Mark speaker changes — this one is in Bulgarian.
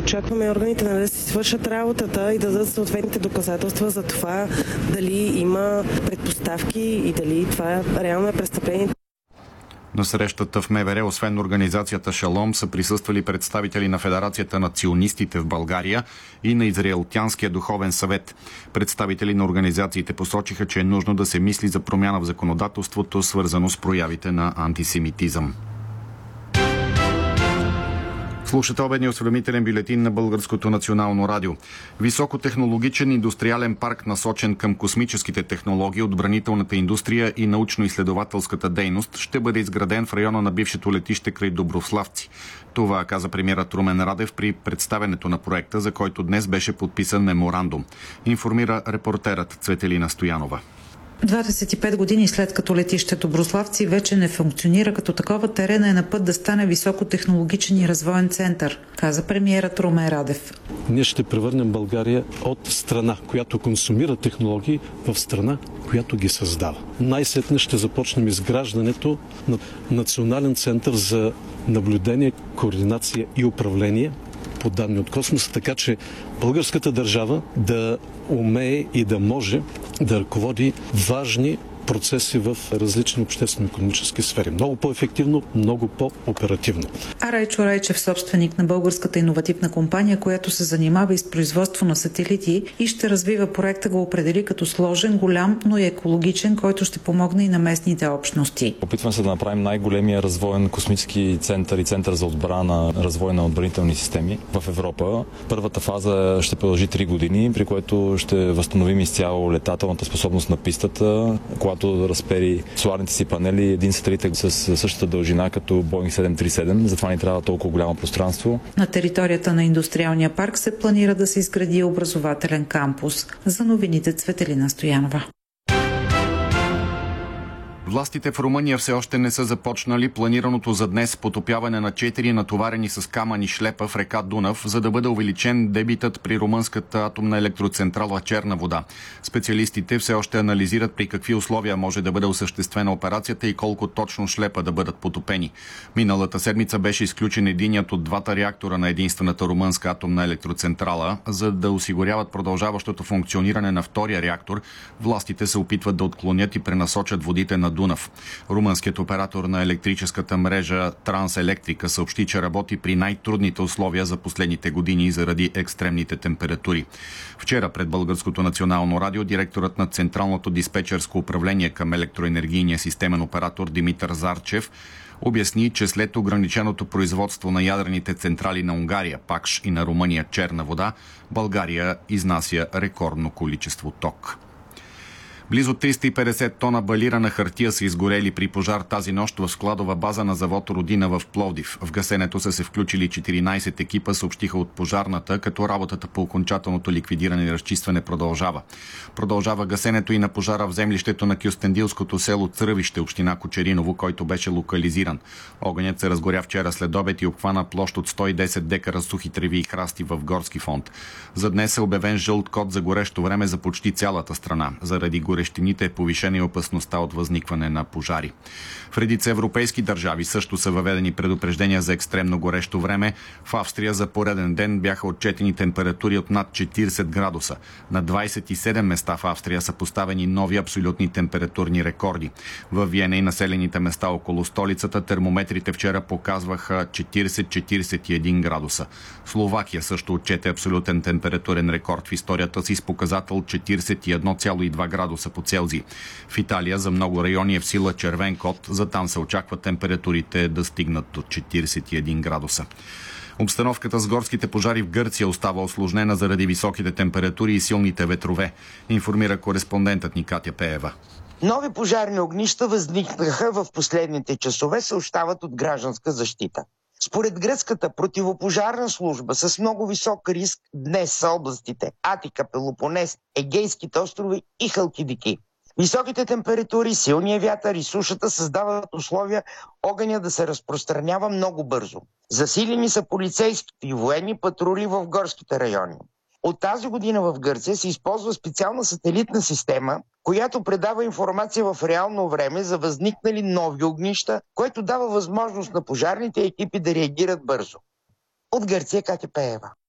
Speaker 1: очакваме органите да си свършат работата и да дадат съответните доказателства за това дали има предпоставки и дали това реално е престъпление.
Speaker 2: На срещата в МВР, освен организацията Шалом, са присъствали представители на Федерацията на ционистите в България и на Израелтянския духовен съвет. Представители на организациите посочиха, че е нужно да се мисли за промяна в законодателството, свързано с проявите на антисемитизъм. Слушате обедния осведомителен бюлетин на Българското национално радио. Високотехнологичен индустриален парк, насочен към космическите технологии, отбранителната индустрия и научно-изследователската дейност, ще бъде изграден в района на бившето летище край Доброславци. Това каза премиерът Румен Радев при представянето на проекта, за който днес беше подписан меморандум. Информира репортерът Цветелина Стоянова.
Speaker 3: 25 години след като летище Доброславци вече не функционира като такова, терена е на път да стане високотехнологичен и развоен център, каза премиерът Румен Радев.
Speaker 4: Ние ще превърнем България от страна, която консумира технологии, в страна, която ги създава. Най-сетне ще започнем изграждането на Национален център за наблюдение, координация и управление по данни от космоса, така че българската държава да умее и да може да ръководи важни процеси в различни обществено-икономически сфери. Много по-ефективно, много по-оперативно.
Speaker 3: А Райчо Райчев, собственик на българската иновативна компания, която се занимава и с производство на сателити и ще развива проекта, го определи като сложен, голям, но и екологичен, който ще помогне и на местните общности.
Speaker 5: Опитваме се да направим най-големия развоен космически център и център за отбрана, развой на отбранителни системи в Европа. Първата фаза ще продължи 3 години, при което ще възстановим изцяло летателната способност на пистата, когато разпери соларните си панели, един сателит е с същата дължина като Boeing 737, затова ни трябва толкова голямо пространство.
Speaker 3: На територията на индустриалния парк се планира да се изгради образователен кампус. За новините Цветелина Стоянова.
Speaker 2: Властите в Румъния все още не са започнали планираното за днес потопяване на 4 натоварени с камъни шлепа в река Дунав, за да бъде увеличен дебитът при румънската атомна електроцентрала Черна вода. Специалистите все още анализират при какви условия може да бъде осъществена операцията и колко точно шлепа да бъдат потопени. Миналата седмица беше изключен единият от двата реактора на единствената румънска атомна електроцентрала. За да осигуряват продължаващото функциониране на втория реактор, властите се опитват да отклонят и пренасочат водите на Дунав. Румънският оператор на електрическата мрежа Транселектрика съобщи, че работи при най-трудните условия за последните години заради екстремните температури. Вчера пред Българското национално радио директорът на Централното диспетчерско управление към електроенергийния системен оператор Димитър Зарчев обясни, че след ограниченото производство на ядрените централи на Унгария, Пакш, и на Румъния Черна вода, България изнася рекордно количество ток. Близо 350 тона балирана хартия са изгорели при пожар тази нощ в складова база на завод Родина в Пловдив. В гасенето са се включили 14 екипа, съобщиха от пожарната, като работата по окончателното ликвидиране и разчистване продължава. Продължава гасенето и на пожара в землището на кюстендилското село Цръвище, община Кочериново, който беше локализиран. Огънят се разгоря вчера след обед и обхвана площ от 110 декара сухи треви и храсти в горски фонд. За днес е обявен жълт код за горещо време за почти цялата страна. Заради горещините е повишена и опасността от възникване на пожари. В редица европейски държави също са въведени предупреждения за екстремно горещо време. В Австрия за пореден ден бяха отчетени температури от над 40 градуса. На 27 места в Австрия са поставени нови абсолютни температурни рекорди. В Виена и населените места около столицата термометрите вчера показваха 40-41 градуса. Словакия също отчете абсолютен температурен рекорд в историята си с показател 41,2 градуса по Целзий. В Италия за много райони е в сила червен код, за там се очаква температурите да стигнат до 41 градуса. Обстановката с горските пожари в Гърция остава усложнена заради високите температури и силните ветрове, информира кореспондентът ни Катя Пеева.
Speaker 6: Нови пожарни огнища възникнаха в последните часове, съобщават от Гражданска защита. Според гръцката противопожарна служба с много висок риск днес са областите Атика, Пелопонес, Егейските острови и Халкидики. Високите температури, силния вятър и сушата създават условия огъня да се разпространява много бързо. Засилени са полицейски и военни патрули в горските райони. От тази година в Гърция се използва специална сателитна система, която предава информация в реално време за възникнали нови огнища, което дава възможност на пожарните екипи да реагират бързо. От Гърция Катя Пеева.